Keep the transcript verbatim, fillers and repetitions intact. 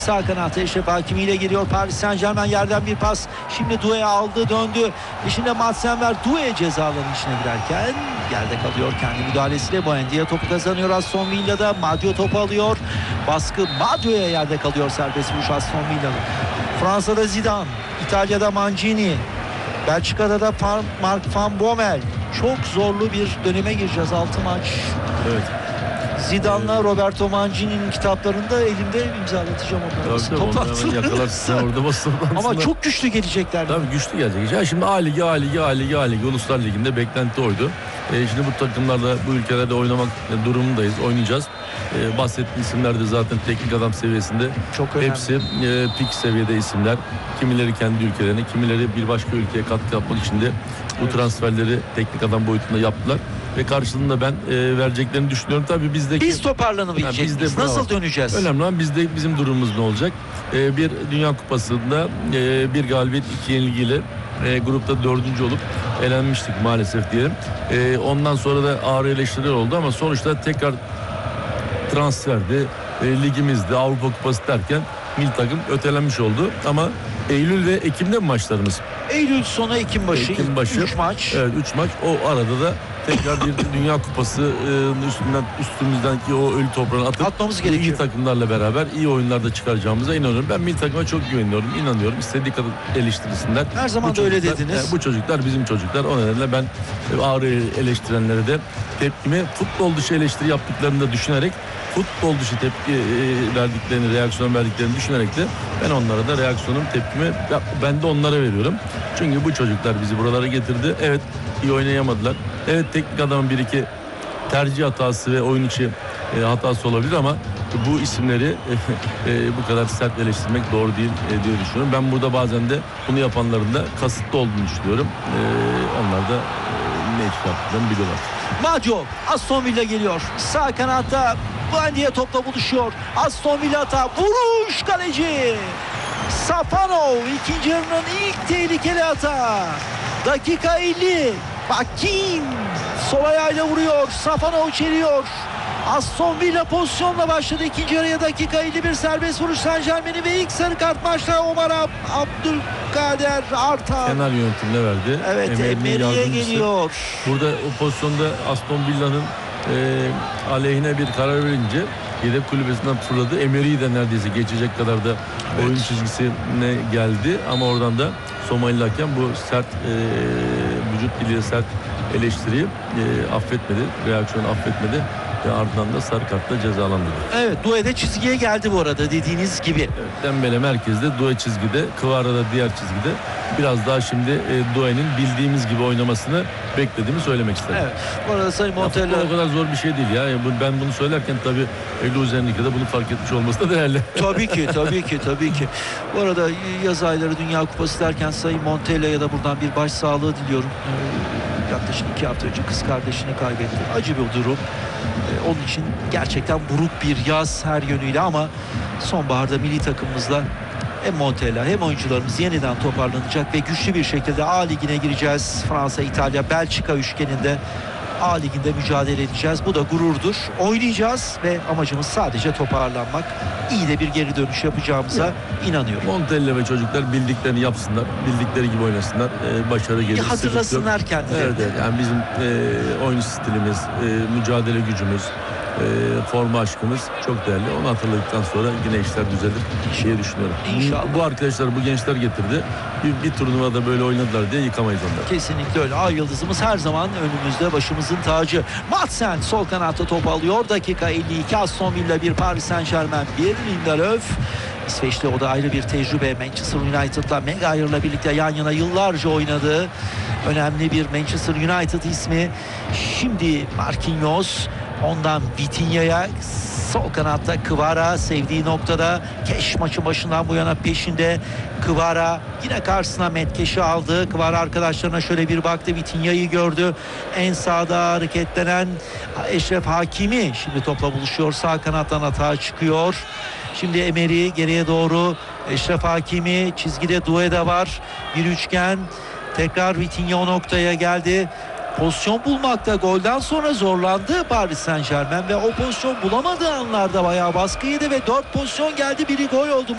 Sağ kanata Eşref Hakimi ile geliyor Paris Saint-Germain, yerden bir pas. Şimdi Doué aldı, döndü. Peşinde Matsenver. Doué cezaların içine girerken yerde kalıyor kendi müdahalesiyle. Buendia topu kazanıyor Aston Villa'da. Madio topu alıyor. Baskı Madio'ya, yerde kalıyor serbest vuruş Aston Villa'nın. Fransa'da Zidane, İtalya'da Mancini, Belçika'da da Mark van Bommel. Çok zorlu bir döneme gireceğiz. altı maç. Evet. Zidane'la Roberto Mancini'nin kitaplarında elimde imzalatacağım onları. Toplantılarını orada basın. Ama çok güçlü gelecekler. Tabii güçlü gelecek. Ya şimdi A Ligi, A Ligi, A Ligi, A Ligi, Uluslar Ligi'nde beklenti oydu. E şimdi bu takımlarla bu ülkelerde oynamak durumundayız. Oynayacağız. E, bahsettiği isimler de zaten teknik adam seviyesinde. Çok önemli. Hepsi e, pik seviyede isimler. Kimileri kendi ülkelerine, kimileri bir başka ülkeye katkı yapmak için de bu evet. transferleri teknik adam boyutunda yaptılar. Ve karşılığında ben e, vereceklerini düşünüyorum. Tabii bizdeki... Biz toparlanabilecek yani miyiz? Nasıl döneceğiz? Önemli olan bizde, bizim durumumuz ne olacak? E, bir Dünya Kupası'nda e, bir galibiyet, iki yenilgiyle e, grupta dördüncü olup elenmiştik maalesef diyelim. E, ondan sonra da ağır eleştiriler oldu ama sonuçta tekrar transferdi, e, ligimizde, Avrupa Kupası derken milli takım ötelenmiş oldu. Ama Eylül ve Ekim'de mi maçlarımız? Eylül sonu, Ekim başı. Ekim başı. üç maç. Evet, üç maç. O arada da tekrar bir Dünya Kupası üstünden üstümüzdeki o ölü toprağını atıp atmamız gerekiyor. İyi takımlarla beraber iyi oyunlarda çıkaracağımıza inanıyorum. Ben milli takıma çok güveniyorum, inanıyorum. İstediği kadar eleştirsinler. Her zaman da öyle dediniz. E, bu çocuklar bizim çocuklar. O nedenle ben ağır eleştirenlere de tepkimi futbol dışı eleştiri yaptıklarını da düşünerek, futbol dışı tepki verdiklerini, reaksiyon verdiklerini düşünerek de ben onlara da reaksiyonum, tepkimi ben de onlara veriyorum. Çünkü bu çocuklar bizi buralara getirdi. Evet, iyi oynayamadılar. Evet, teknik adamın bir iki tercih hatası ve oyun içi e, hatası olabilir ama bu isimleri e, e, bu kadar sert eleştirmek doğru değil e, diye düşünüyorum. Ben burada bazen de bunu yapanların da kasıtlı olduğunu düşünüyorum. E, onlar da e, ne iş yaptıklarını biliyorlar. Madio, Aston Villa geliyor. Sağ kanatta Buendia topla buluşuyor. Aston Villa hata. Vuruş kaleci. Safanov, ikinci yarının ilk tehlikeli hata. Dakika elli. Bakin sol ayağıyla vuruyor. Safanov çeliyor. Aston Villa pozisyonla başladı ikinci yarıya. Dakika elli bir, serbest vuruş Saint-Germain'in ve ilk sarı kart maçta Omar Ab Abdülkader Artan. Kenar yönetimine verdi. Evet, Emery'e geliyor. Burada o pozisyonda Aston Villa'nın e, aleyhine bir karar verince yedek kulübesinden fırladı. Emery'i de neredeyse geçecek kadar da evet. oyun çizgisine geldi. Ama oradan da Somalili hakem bu sert e, vücut diliyle sert eleştiriyi e, affetmedi. Reaksiyonu affetmedi. Ve ardından da sarı kartla cezalandırdı. Evet, Doué çizgiye geldi bu arada dediğiniz gibi. Evet, Dembele merkezde, Doué çizgide, Kvara da diğer çizgide. Biraz daha şimdi e, Doué'nin bildiğimiz gibi oynamasını beklediğimi söylemek isterim. Evet. Bu arada Sayın Montella... O kadar zor bir şey değil ya. Ben bunu söylerken tabii Louis Enrique'de bunu fark etmiş olması da değerli. Tabii ki, tabii ki, tabii ki. Bu arada yaz ayları Dünya Kupası derken Sayın Montella'ya da buradan bir başsağlığı diliyorum. Yaklaşık iki hafta önce kız kardeşini kaybetti. Acı bir durum. Ee, onun için gerçekten buruk bir yaz her yönüyle ama sonbaharda milli takımımızla hem Montella hem oyuncularımız yeniden toparlanacak ve güçlü bir şekilde A Ligi'ne gireceğiz. Fransa, İtalya, Belçika üçgeninde A Ligi'nde mücadele edeceğiz. Bu da gururdur. Oynayacağız ve amacımız sadece toparlanmak. İyi de bir geri dönüş yapacağımıza ya, inanıyorum. Montella ve çocuklar bildiklerini yapsınlar. Bildikleri gibi oynasınlar. Ee, başarı gelir. Ya hatırlasınlar kendilerini. Evet, evet. Yani bizim e, oyun stilimiz, e, mücadele gücümüz, e, forma aşkımız çok değerli. Onu hatırladıktan sonra yine işler düzelir diye düşünüyorum. İnşallah. Bu, bu arkadaşlar bu gençler getirdi. Bir, bir turnuvada böyle oynadılar diye yıkamayız onları. Kesinlikle öyle. Ay yıldızımız her zaman önümüzde, başımızın tacı. Madsen sol kanatta top alıyor. Dakika elli iki, Aston Villa bir, Paris Saint-Germain bir. Lindelöf, İsveçli, o da ayrı bir tecrübe. Manchester United'la Maguire'la birlikte yan yana yıllarca oynadı. Önemli bir Manchester United ismi. Şimdi Marquinhos, ondan Vitinha'ya, sol kanatta Kvara sevdiği noktada. Keş maçın başından bu yana peşinde. Kvara yine karşısına Metkeş'i aldı. Kvara arkadaşlarına şöyle bir baktı. Vitinha'yı gördü. En sağda hareketlenen Eşref Hakimi şimdi topla buluşuyor. Sağ kanattan hata çıkıyor. Şimdi Emery geriye doğru. Eşref Hakimi çizgide, Doué var. Bir üçgen. Tekrar Vitinha o noktaya geldi. Pozisyon bulmakta golden sonra zorlandı Paris Saint-Germain ve o pozisyon bulamadığı anlarda bayağı baskı yedi ve dört pozisyon geldi, biri gol oldu.